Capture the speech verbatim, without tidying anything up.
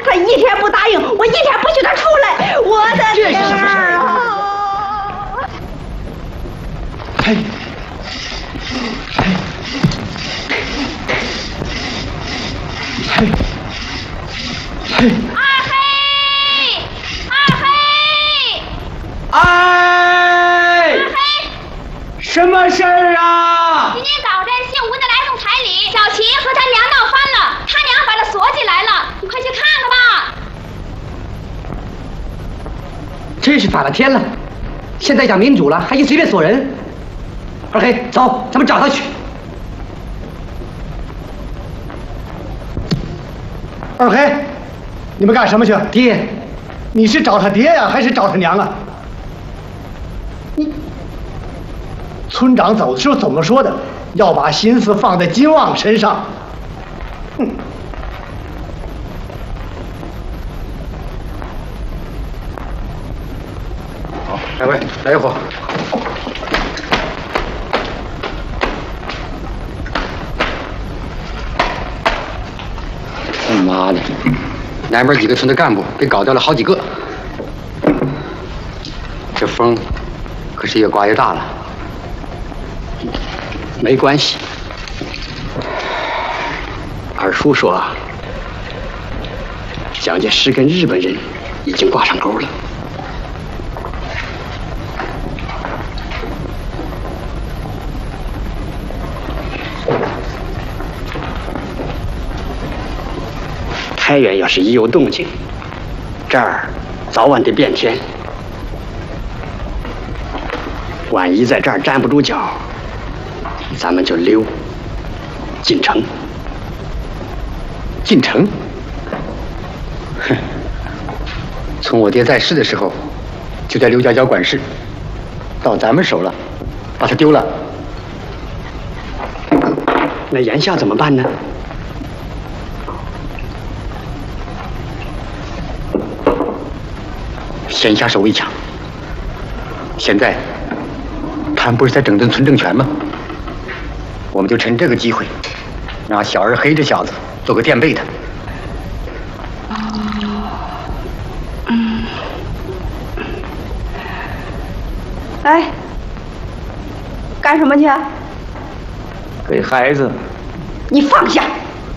他一天不答应，我一天不许他出来。我的天啊！ 嘿，嘿，嘿， 二黑，二黑， 哎， 二黑， 什么事儿啊？ 今天早晨姓吴的来送彩礼，小齐和他娘闹翻了，他娘把他锁起来了，你快去看看吧。 真是反了天了！现在讲民主了，还就随便锁人？二黑，走，咱们找他去。 二黑，你们干什么去？ 爹， 你是找他爹呀，还是找他娘啊？你，村长走的时候怎么说的？要把心思放在金旺身上。哼。好，两位来一壶。 他妈的，南边几个村的干部给搞掉了好几个，这风可是越刮越大了。没关系，二叔说，蒋介石跟日本人已经挂上钩了。太原要是一有动静，这儿早晚得变天。万一在这儿站不住脚，咱们就溜进城。进城？哼！从我爹在世的时候，就在刘家角管事，到咱们手了，把他丢了。那眼下怎么办呢？先下手为强。现在他们不是在整顿村政权吗？我们就趁这个机会，让小二黑这小子做个垫背的。 嗯。哎，干什么去？ 给孩子。 你放下！